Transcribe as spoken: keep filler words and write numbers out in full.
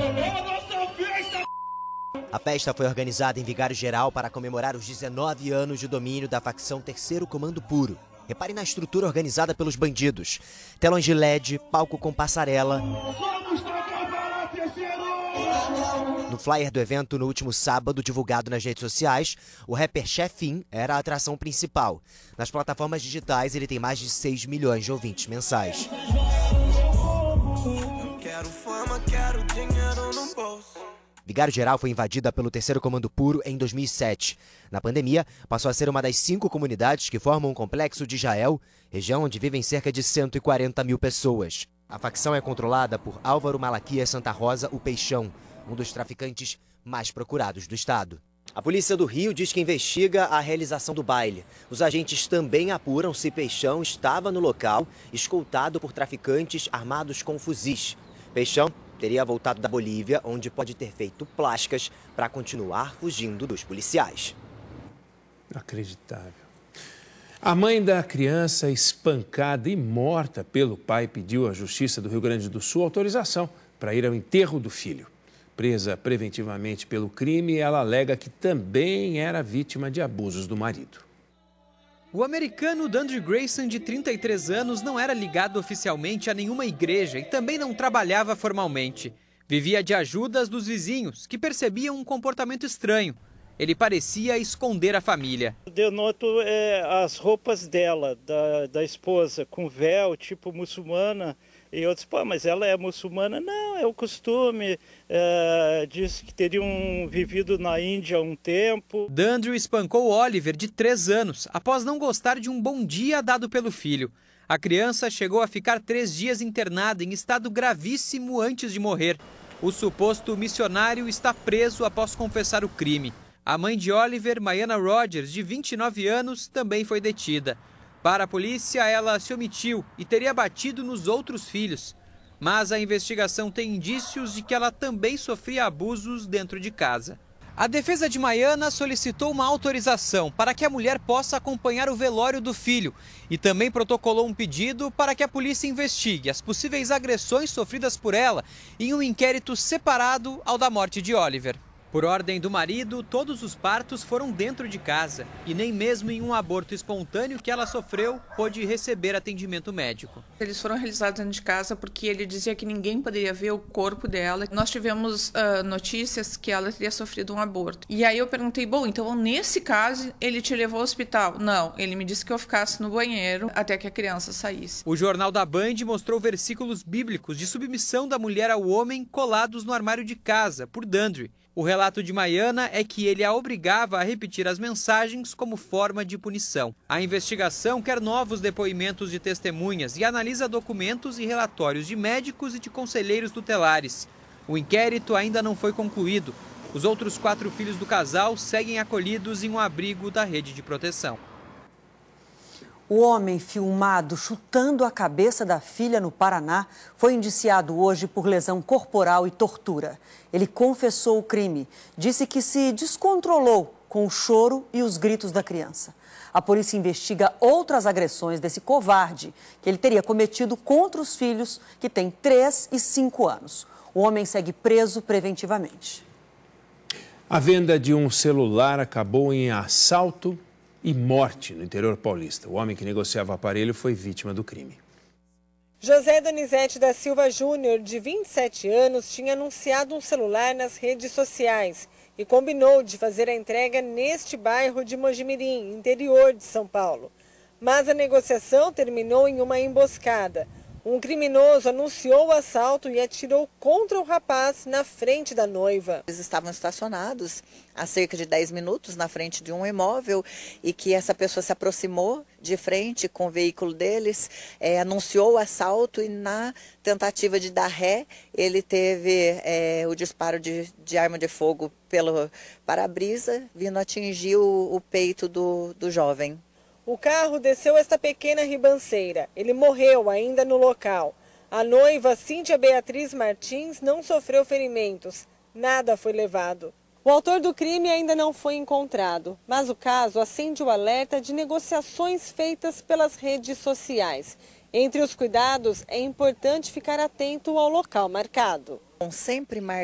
A festa foi organizada em Vigário Geral para comemorar os dezenove anos de domínio da facção Terceiro Comando Puro. Repare na estrutura organizada pelos bandidos. Telões de L E D, palco com passarela. No flyer do evento, no último sábado, divulgado nas redes sociais, o rapper Chefin era a atração principal. Nas plataformas digitais, ele tem mais de seis milhões de ouvintes mensais. Quero fama, quero dinheiro no bolso. Vigário Geral foi invadida pelo Terceiro Comando Puro em dois mil e sete. Na pandemia, passou a ser uma das cinco comunidades que formam o Complexo de Israel, região onde vivem cerca de cento e quarenta mil pessoas. A facção é controlada por Álvaro Malaquias Santa Rosa, o Peixão, um dos traficantes mais procurados do estado. A polícia do Rio diz que investiga a realização do baile. Os agentes também apuram se Peixão estava no local, escoltado por traficantes armados com fuzis. Peixão teria voltado da Bolívia, onde pode ter feito plásticas para continuar fugindo dos policiais. Inacreditável. A mãe da criança espancada e morta pelo pai pediu à Justiça do Rio Grande do Sul autorização para ir ao enterro do filho. Presa preventivamente pelo crime, ela alega que também era vítima de abusos do marido. O americano Dandre Grayson, de trinta e três anos, não era ligado oficialmente a nenhuma igreja e também não trabalhava formalmente. Vivia de ajudas dos vizinhos, que percebiam um comportamento estranho. Ele parecia esconder a família. Denoto é, as roupas dela, da, da esposa, com véu, tipo muçulmana. E eu disse, pô, mas ela é muçulmana? Não, é o costume. É, disse que teriam vivido na Índia há um tempo. Dandre espancou Oliver, de três anos, após não gostar de um bom dia dado pelo filho. A criança chegou a ficar três dias internada em estado gravíssimo antes de morrer. O suposto missionário está preso após confessar o crime. A mãe de Oliver, Maiana Rogers, de vinte e nove anos, também foi detida. Para a polícia, ela se omitiu e teria batido nos outros filhos. Mas a investigação tem indícios de que ela também sofria abusos dentro de casa. A defesa de Maiana solicitou uma autorização para que a mulher possa acompanhar o velório do filho e também protocolou um pedido para que a polícia investigue as possíveis agressões sofridas por ela em um inquérito separado ao da morte de Oliver. Por ordem do marido, todos os partos foram dentro de casa e nem mesmo em um aborto espontâneo que ela sofreu pôde receber atendimento médico. Eles foram realizados dentro de casa porque ele dizia que ninguém poderia ver o corpo dela. Nós tivemos uh, notícias que ela teria sofrido um aborto. E aí eu perguntei, bom, então nesse caso ele te levou ao hospital? Não, ele me disse que eu ficasse no banheiro até que a criança saísse. O Jornal da Band mostrou versículos bíblicos de submissão da mulher ao homem colados no armário de casa por Dandre. O relato de Maiana é que ele a obrigava a repetir as mensagens como forma de punição. A investigação quer novos depoimentos de testemunhas e analisa documentos e relatórios de médicos e de conselheiros tutelares. O inquérito ainda não foi concluído. Os outros quatro filhos do casal seguem acolhidos em um abrigo da rede de proteção. O homem filmado chutando a cabeça da filha no Paraná foi indiciado hoje por lesão corporal e tortura. Ele confessou o crime, disse que se descontrolou com o choro e os gritos da criança. A polícia investiga outras agressões desse covarde que ele teria cometido contra os filhos, que têm três e cinco anos. O homem segue preso preventivamente. A venda de um celular acabou em assalto e morte no interior paulista. O homem que negociava o aparelho foi vítima do crime. José Donizete da Silva Júnior, de vinte e sete anos, tinha anunciado um celular nas redes sociais e combinou de fazer a entrega neste bairro de Mojimirim, interior de São Paulo. Mas a negociação terminou em uma emboscada. Um criminoso anunciou o assalto e atirou contra o rapaz na frente da noiva. Eles estavam estacionados há cerca de dez minutos na frente de um imóvel e que essa pessoa se aproximou de frente com o veículo deles, é, anunciou o assalto e na tentativa de dar ré, ele teve é, o disparo de, de arma de fogo pelo para-brisa, vindo atingir o, o peito do, do jovem. O carro desceu esta pequena ribanceira. Ele morreu ainda no local. A noiva, Cíntia Beatriz Martins, não sofreu ferimentos. Nada foi levado. O autor do crime ainda não foi encontrado, mas o caso acende o alerta de negociações feitas pelas redes sociais. Entre os cuidados, é importante ficar atento ao local marcado. Sempre marcar